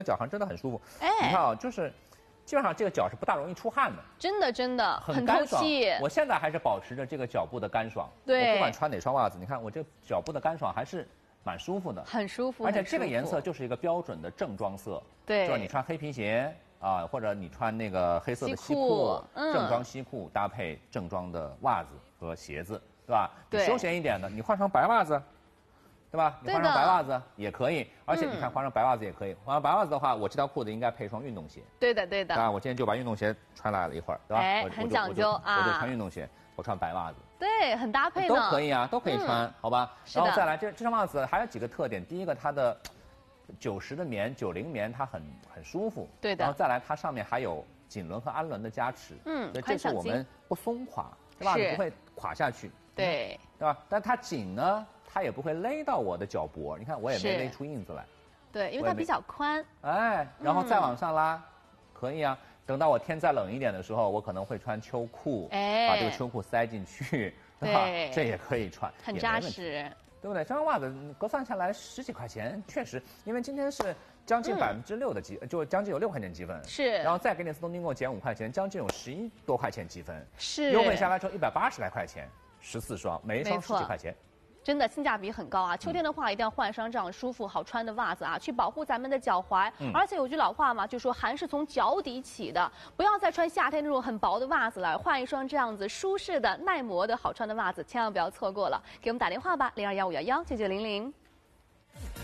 脚上真的很舒服。 哎， 你看啊，就是基本上这个脚是不大容易出汗的， 真的很干爽。 透气。 我现在还是保持着这个脚部的干爽。 对， 我不管穿哪双袜子，你看我这脚部的干爽还是蛮舒服的， 很舒服。 而且这个颜色就是一个标准的正装色。 对， 就是你穿黑皮鞋啊，或者你穿那个黑色的西裤，正装西裤搭配正装的袜子和鞋子，对吧？ 对， 休闲一点的，你换双白袜子。对吧？你换上白袜子也可以，而且你看换上白袜子也可以。换上白袜子的话，我这条裤子应该配一双运动鞋。 对的。 啊，我今天就把运动鞋穿来了一会儿，对吧？ 哎，很讲究啊。 我就穿运动鞋，我穿白袜子。 对，很搭配呢。 都可以啊，都可以穿，好吧？然后再来，这双袜子还有几个特点。第一个，它的90的棉、90棉，它很舒服。 对的。 然后再来，它上面还有锦纶和氨纶的加持。所以这是我们不松垮，对吧？你不会垮下去。 对吧？但它紧呢？它也不会勒到我的脚脖，你看我也没勒出印子来。 对，因为它比较宽。 哎，然后再往上拉，可以啊。等到我天再冷一点的时候，我可能会穿秋裤，把这个秋裤塞进去，对吧？这也可以穿， 很扎实， 对不对？这双袜子核算下来10几块钱，确实，因为今天是将近6%的积，就将近有6块钱积分， 是。 然后再给你自动订购减5块钱，将近有11多块钱积分， 是。 优惠下来之后180来块钱，14双，每一双10几块钱。 真的性价比很高啊！秋天的话，一定要换上这样舒服好穿的袜子啊，去保护咱们的脚踝。而且有句老话嘛，就说寒是从脚底起的，不要再穿夏天那种很薄的袜子了，换一双这样子舒适的、耐磨的好穿的袜子，千万不要错过了。给我们打电话吧，0215119900。